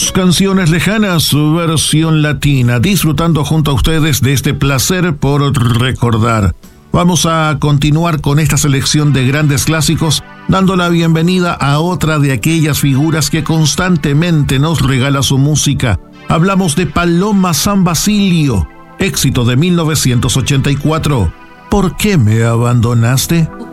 Canciones lejanas, su versión latina, disfrutando junto a ustedes de este placer por recordar. Vamos a continuar con esta selección de grandes clásicos, dando la bienvenida a otra de aquellas figuras que constantemente nos regala su música. Hablamos de Paloma San Basilio, éxito de 1984. ¿Por qué me abandonaste?